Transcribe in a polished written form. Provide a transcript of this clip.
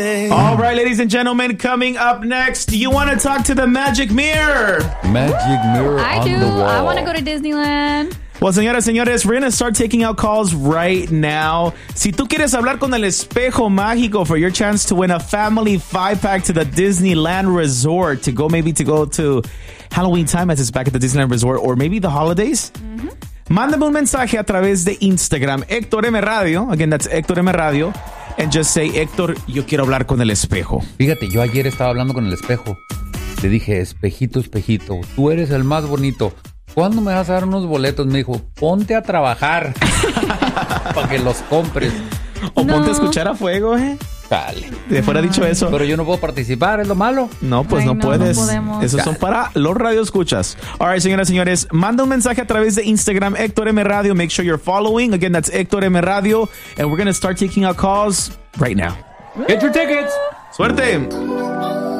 All right, ladies and gentlemen, coming up next, do you want to talk to the Magic Mirror? Magic Mirror I on do. the wall. I want to go to Disneyland. Well, señoras, señores, we're going to start taking out calls right now. Si tú quieres hablar con el espejo mágico for your chance to win a family 5-pack to the Disneyland Resort to go to Halloween time as it's back at the Disneyland Resort or maybe the holidays. Mándame un mensaje a través de Instagram, Héctor M Radio. Again, that's Héctor M Radio. And just say, Héctor, yo quiero hablar con el espejo. Fíjate, yo ayer estaba hablando con el espejo. Le dije, espejito, espejito, tú eres el más bonito. ¿Cuándo me vas a dar unos boletos? Me dijo, ponte a trabajar para que los compres. O ponte a escuchar a fuego, Dale. Si fuera dicho eso. Pero yo no puedo participar, es lo malo. No, pues Ay, no puedes. no podemos. Esos son para los radioescuchas. All right, señoras y señores, manda un mensaje a través de Instagram, Héctor M Radio. Make sure you're following. Again, that's Héctor M Radio. And we're going to start taking out calls right now. Get your tickets. Suerte.